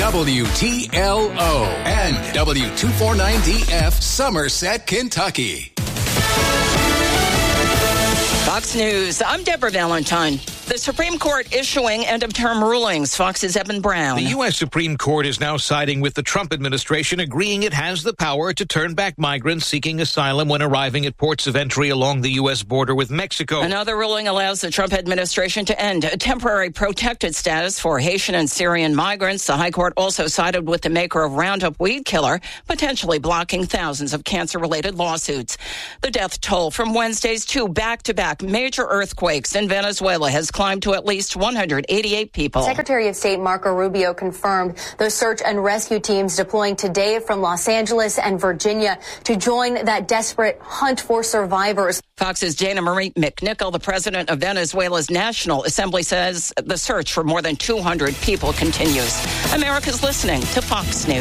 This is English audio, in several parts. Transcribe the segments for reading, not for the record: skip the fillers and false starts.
WTLO and W249DF Somerset, Kentucky. Fox News. I'm Deborah Valentine. The Supreme Court issuing end-of-term rulings. Fox's Evan Brown. The U.S. Supreme Court is now siding with the Trump administration, agreeing it has the power to turn back migrants seeking asylum when arriving at ports of entry along the U.S. border with Mexico. Another ruling allows the Trump administration to end temporary protected status for Haitian and Syrian migrants. The High Court also sided with the maker of Roundup weed killer, potentially blocking thousands of cancer-related lawsuits. The death toll from Wednesday's two back-to-back major earthquakes in Venezuela has climbed to at least 188 people. Secretary of State Marco Rubio confirmed the search and rescue teams deploying today from Los Angeles and Virginia to join that desperate hunt for survivors. Fox's Jana Marie McNichol, the president of Venezuela's National Assembly, says the search for more than 200 people continues. America's listening to Fox News.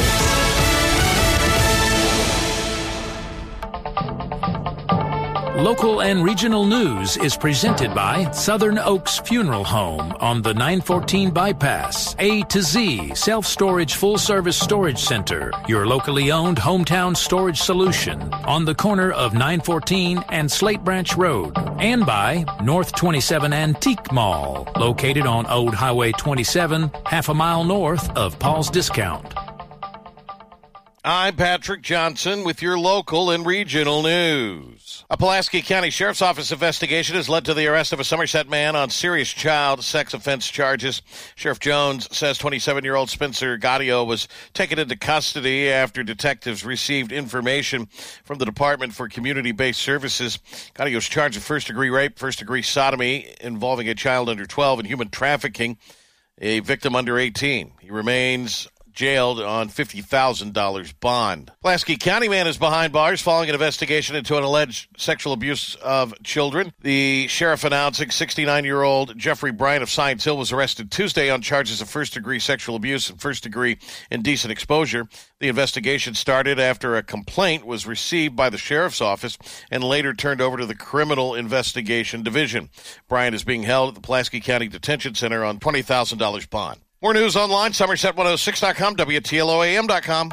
Local and regional news is presented by Southern Oaks Funeral Home on the 914 bypass. A to Z self-storage full-service storage center, your locally owned hometown storage solution on the corner of 914 and Slate Branch Road. And by North 27 Antique Mall, located on Old Highway 27, half a mile north of Paul's Discount. I'm Patrick Johnson with your local and regional news. A Pulaski County Sheriff's Office investigation has led to the arrest of a Somerset man on serious child sex offense charges. Sheriff Jones says 27-year-old Spencer Gaudio was taken into custody after detectives received information from the Department for Community-Based Services. Gaudio is charged with first-degree rape, first-degree sodomy involving a child under 12, and human trafficking, a victim under 18. He remains jailed on $50,000 bond. Pulaski County man is behind bars following an investigation into an alleged sexual abuse of children. The sheriff announcing 69-year-old Jeffrey Bryant of Science Hill was arrested Tuesday on charges of first-degree sexual abuse and first-degree indecent exposure. The investigation started after a complaint was received by the sheriff's office and later turned over to the Criminal Investigation Division. Bryant is being held at the Pulaski County Detention Center on $20,000 bond. More news online, Somerset106.com, WTLOAM.com.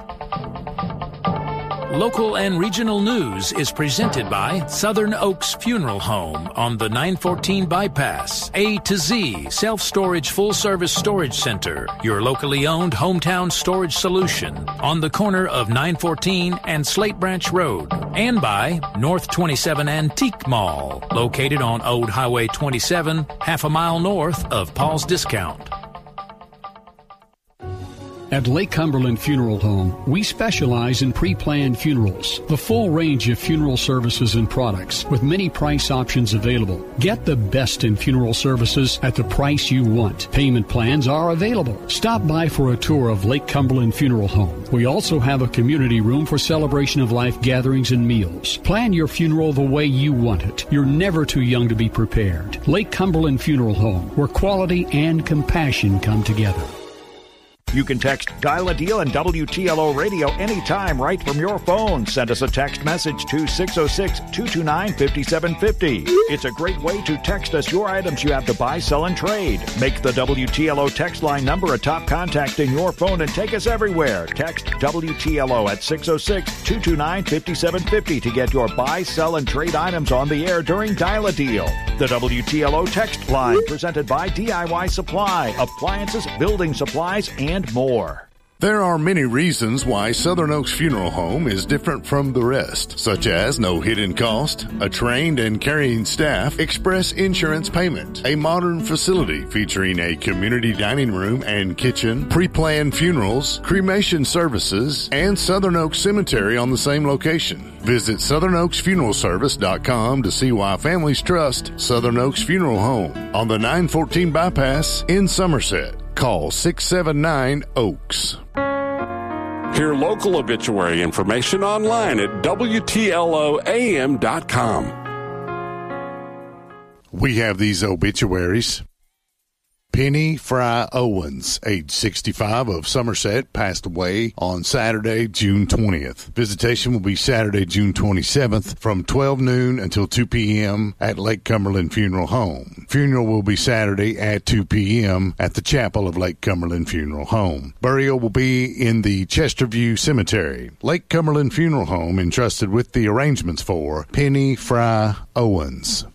Local and regional news is presented by Southern Oaks Funeral Home on the 914 bypass. A to Z self-storage full-service storage center, your locally owned hometown storage solution on the corner of 914 and Slate Branch Road. And by North 27 Antique Mall, located on Old Highway 27, half a mile north of Paul's Discount. At Lake Cumberland Funeral Home, we specialize in pre-planned funerals, the full range of funeral services and products with many price options available. Get the best in funeral services at the price you want. Payment plans are available. Stop by for a tour of Lake Cumberland Funeral Home. We also have a community room for celebration of life gatherings and meals. Plan your funeral the way you want it. You're never too young to be prepared. Lake Cumberland Funeral Home, where quality and compassion come together. You can text Dial a Deal and WTLO Radio anytime right from your phone. Send us a text message to 606-229-5750. It's a great way to text us your items you have to buy, sell, and trade. Make the WTLO text line number a top contact in your phone and take us everywhere. Text WTLO at 606-229-5750 to get your buy, sell, and trade items on the air during Dial a Deal. The WTLO text line presented by DIY Supply, appliances, building supplies, and more. There are many reasons why Southern Oaks Funeral Home is different from the rest, such as no hidden cost, a trained and caring staff, express insurance payment, a modern facility featuring a community dining room and kitchen, pre-planned funerals, cremation services, and Southern Oaks Cemetery on the same location. Visit SouthernOaksFuneralService.com to see why families trust Southern Oaks Funeral Home on the 914 bypass in Somerset. Call 679-OAKS. Hear local obituary information online at WTLOAM.com. We have these obituaries. Penny Fry Owens, age 65, of Somerset, passed away on Saturday, June 20th. Visitation will be Saturday, June 27th from 12 noon until 2 p.m. at Lake Cumberland Funeral Home. Funeral will be Saturday at 2 p.m. at the chapel of Lake Cumberland Funeral Home. Burial will be in the Chesterview Cemetery. Lake Cumberland Funeral Home entrusted with the arrangements for Penny Fry Owens.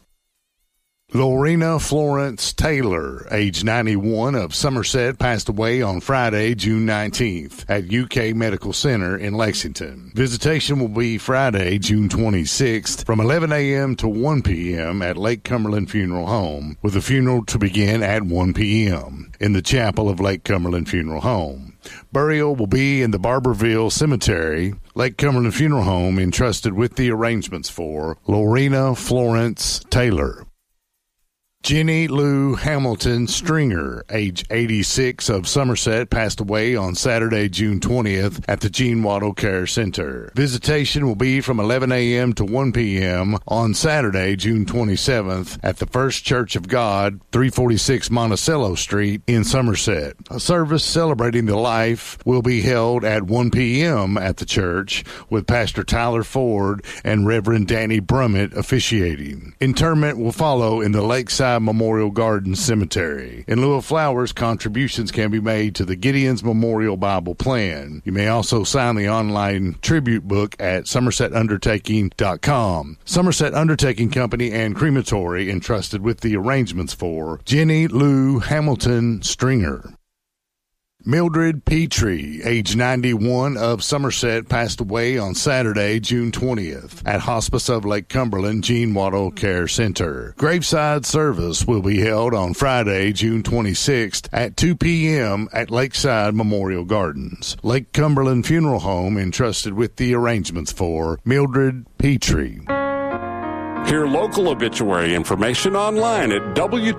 Lorena Florence Taylor, age 91, of Somerset, passed away on Friday, June 19th at UK Medical Center in Lexington. Visitation will be Friday, June 26th from 11 a.m. to 1 p.m. at Lake Cumberland Funeral Home, with the funeral to begin at 1 p.m. in the chapel of Lake Cumberland Funeral Home. Burial will be in the Barberville Cemetery. Lake Cumberland Funeral Home entrusted with the arrangements for Lorena Florence Taylor. Jenny Lou Hamilton Stringer, age 86, of Somerset, passed away on Saturday, June 20th at the Gene Waddle Care Center. Visitation will be from 11 a.m. to 1 p.m. on Saturday, June 27th at the First Church of God, 346 Monticello Street in Somerset. A service celebrating the life will be held at 1 p.m. at the church, with Pastor Tyler Ford and Reverend Danny Brummett officiating. Interment will follow in the Lakeside Memorial Garden Cemetery. In lieu of flowers, contributions can be made to the Gideon's Memorial Bible Plan. You may also sign the online tribute book at somersetundertaking.com. Somerset Undertaking Company and Crematory entrusted with the arrangements for Jenny Lou Hamilton Stringer. Mildred Petrie, age 91, of Somerset, passed away on Saturday, June 20th at Hospice of Lake Cumberland Gene Waddle Care Center. Graveside service will be held on Friday, June 26th at 2 p.m. at Lakeside Memorial Gardens. Lake Cumberland Funeral Home entrusted with the arrangements for Mildred Petrie. Hear local obituary information online at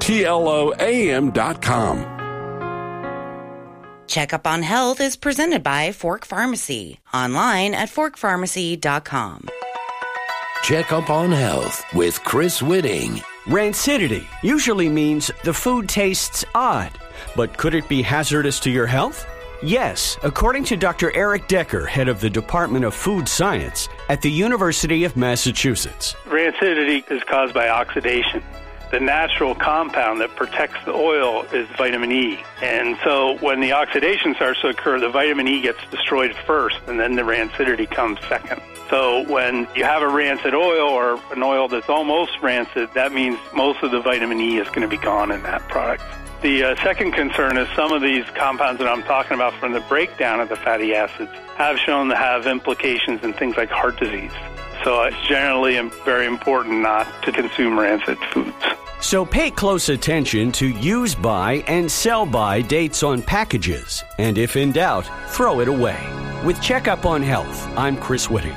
WTLOAM.com. Checkup on Health is presented by Fork Pharmacy. Online at forkpharmacy.com. Checkup on Health with Chris Whitting. Rancidity usually means the food tastes odd, but could it be hazardous to your health? Yes, according to Dr. Eric Decker, head of the Department of Food Science at the University of Massachusetts. Rancidity is caused by oxidation. The natural compound that protects the oil is vitamin E. And so when the oxidation starts to occur, the vitamin E gets destroyed first, and then the rancidity comes second. So when you have a rancid oil or an oil that's almost rancid, that means most of the vitamin E is going to be gone in that product. The second concern is some of these compounds that I'm talking about from the breakdown of the fatty acids have shown to have implications in things like heart disease. So it's generally very important not to consume rancid foods. So pay close attention to use by and sell by dates on packages. And if in doubt, throw it away. With Checkup on Health, I'm Chris Whitting.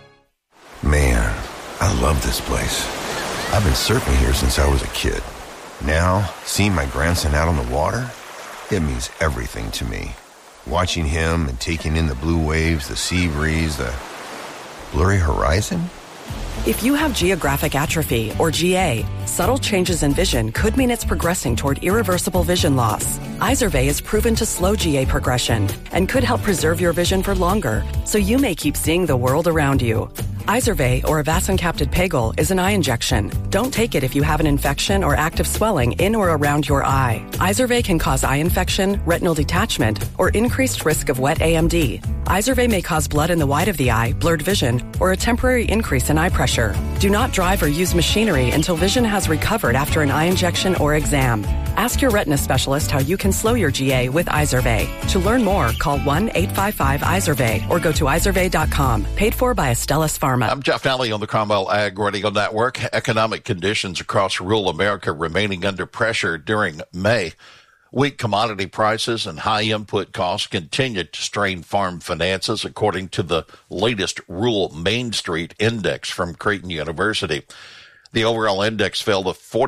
Man, I love this place. I've been surfing here since I was a kid. Now, seeing my grandson out on the water, it means everything to me. Watching him and taking in the blue waves, the sea breeze, the blurry horizon? If you have geographic atrophy, or GA, subtle changes in vision could mean it's progressing toward irreversible vision loss. Izervay is proven to slow GA progression and could help preserve your vision for longer, so you may keep seeing the world around you. Izervay, or avacincaptad pegol, is an eye injection. Don't take it if you have an infection or active swelling in or around your eye. Izervay can cause eye infection, retinal detachment, or increased risk of wet AMD. Izervay may cause blood in the white of the eye, blurred vision, or a temporary increase in eye pressure. Do not drive or use machinery until vision has recovered after an eye injection or exam. Ask your retina specialist how you can slow your GA with Izervay. To learn more, call 1-855-IZERVAY or go to izervay.com. Paid for by Astellas Pharma. I'm Jeff Nally on the Cromwell Ag Radio Network. Economic conditions across rural America remaining under pressure during May. Weak commodity prices and high input costs continued to strain farm finances, according to the latest Rural Main Street Index from Creighton University. The overall index fell to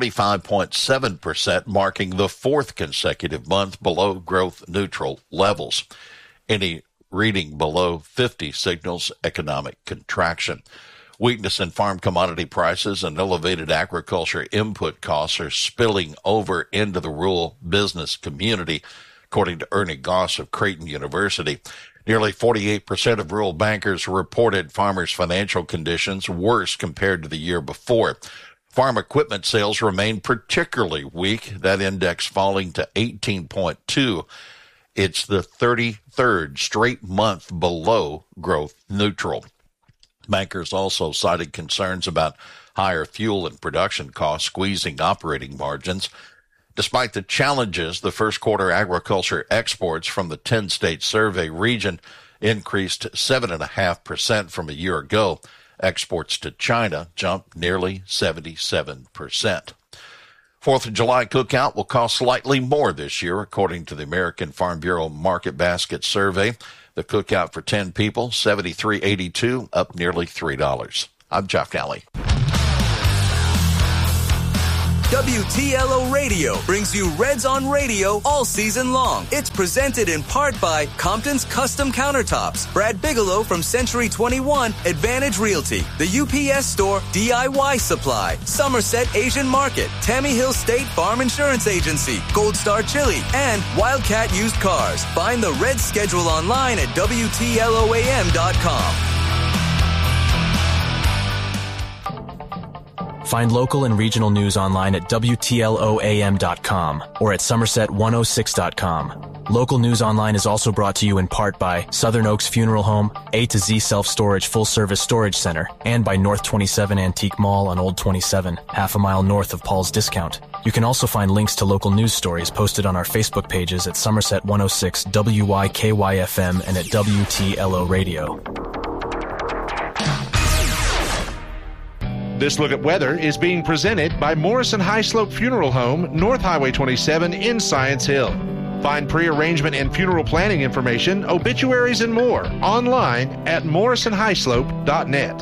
45.7%, marking the fourth consecutive month below growth neutral levels. Any reading below 50 signals economic contraction. Weakness in farm commodity prices and elevated agriculture input costs are spilling over into the rural business community, according to Ernie Goss of Creighton University. Nearly 48% of rural bankers reported farmers' financial conditions worse compared to the year before. Farm equipment sales remain particularly weak, that index falling to 18.2. It's the 33rd straight month below growth neutral. Bankers also cited concerns about higher fuel and production costs squeezing operating margins. Despite the challenges, the first quarter agriculture exports from the 10-state survey region increased 7.5% from a year ago. Exports to China jumped nearly 77%. 4th of July cookout will cost slightly more this year, according to the American Farm Bureau Market Basket Survey. The cookout for 10 people, $73.82, up nearly $3. I'm Jeff Galley. WTLO Radio brings you Reds on Radio all season long. It's presented in part by Compton's Custom Countertops, Brad Bigelow from Century 21, Advantage Realty, the UPS Store, DIY Supply, Somerset Asian Market, Tammy Hill State Farm Insurance Agency, Gold Star Chili, and Wildcat Used Cars. Find the Reds schedule online at WTLOAM.com. Find local and regional news online at WTLOAM.com or at Somerset106.com. Local news online is also brought to you in part by Southern Oaks Funeral Home, A to Z Self-Storage Full-Service Storage Center, and by North 27 Antique Mall on Old 27, half a mile north of Paul's Discount. You can also find links to local news stories posted on our Facebook pages at Somerset 106 WYKYFM and at WTLO Radio. This look at weather is being presented by Morrison High Slope Funeral Home, North Highway 27 in Science Hill. Find pre-arrangement and funeral planning information, obituaries, and more online at morrisonhighslope.net.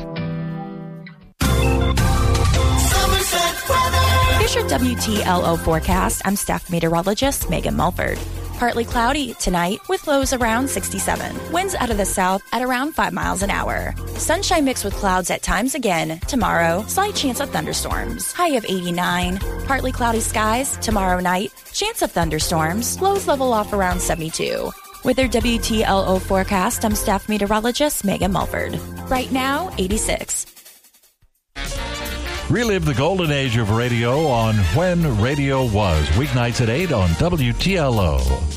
Here's your WTLO forecast. I'm staff meteorologist Megan Mulford. Partly cloudy tonight with lows around 67. Winds out of the south at around 5 miles an hour. Sunshine mixed with clouds at times again. Tomorrow, slight chance of thunderstorms. High of 89. Partly cloudy skies tomorrow night. Chance of thunderstorms. Lows level off around 72. With their WTLO forecast, I'm staff meteorologist Megan Mulford. Right now, 86. Relive the golden age of radio on When Radio Was, weeknights at 8 on WTLO.